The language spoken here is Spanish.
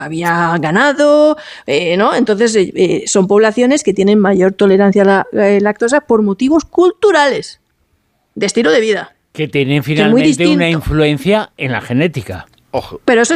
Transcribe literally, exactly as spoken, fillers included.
había ganado, eh, ¿no? Entonces eh, son poblaciones que tienen mayor tolerancia a la eh, lactosa por motivos culturales, de estilo de vida. Que tienen finalmente una influencia en la genética. Ojo. Pero eso